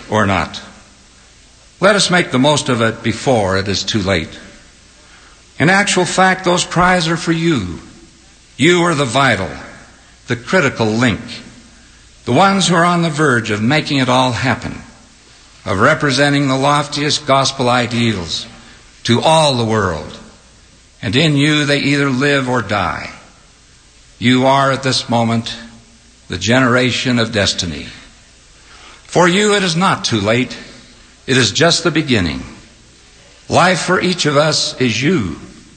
or not. Let us make the most of it before it is too late. In actual fact, those cries are for you. You are the vital, the critical link, the ones who are on the verge of making it all happen, of representing the loftiest gospel ideals to all the world. And in you they either live or die. You are at this moment the generation of destiny. For you it is not too late. It is just the beginning. Life for each of us is you.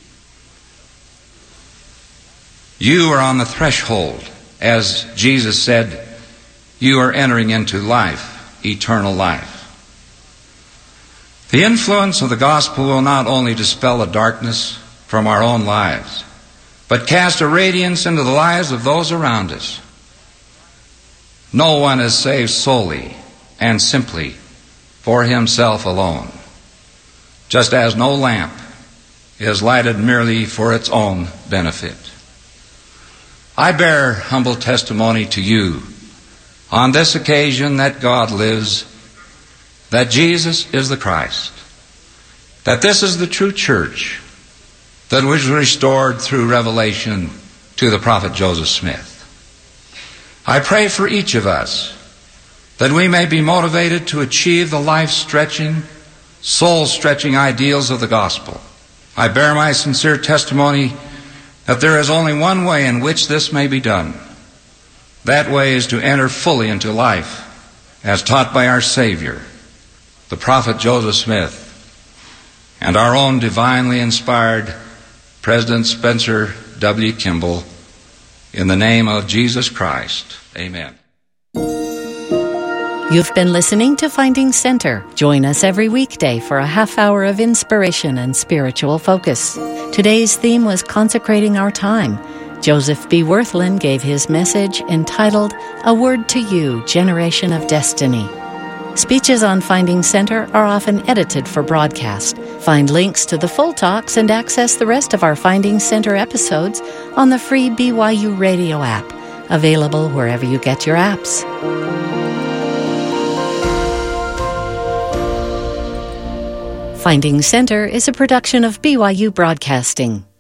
You are on the threshold. As Jesus said, you are entering into life, eternal life. The influence of the gospel will not only dispel the darkness from our own lives, but cast a radiance into the lives of those around us. No one is saved solely and simply for himself alone, just as no lamp is lighted merely for its own benefit. I bear humble testimony to you on this occasion that God lives, that Jesus is the Christ, that this is the true church that was restored through revelation to the prophet Joseph Smith. I pray for each of us that we may be motivated to achieve the life-stretching, soul-stretching ideals of the gospel. I bear my sincere testimony that there is only one way in which this may be done. That way is to enter fully into life as taught by our Savior, the prophet Joseph Smith, and our own divinely inspired President Spencer W. Kimball. In the name of Jesus Christ, amen. You've been listening to Finding Center. Join us every weekday for a half hour of inspiration and spiritual focus. Today's theme was Consecrating Our Time. Joseph B. Wirthlin gave his message entitled, A Word to You, Generation of Destiny. Speeches on Finding Center are often edited for broadcast. Find links to the full talks and access the rest of our Finding Center episodes on the free BYU Radio app, available wherever you get your apps. Finding Center is a production of BYU Broadcasting.